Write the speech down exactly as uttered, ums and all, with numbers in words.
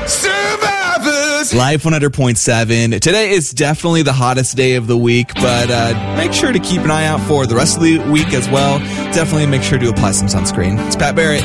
Survivors. Life one hundred point seven. Today is definitely the hottest day of the week, but uh, make sure to keep an eye out for the rest of the week as well. Definitely make sure to apply some sunscreen. It's Pat Barrett.